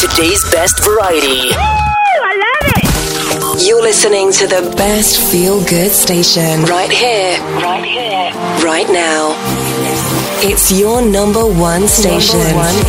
today's best variety. I love it! You're listening to the best feel-good station right here, right now. It's your number one station.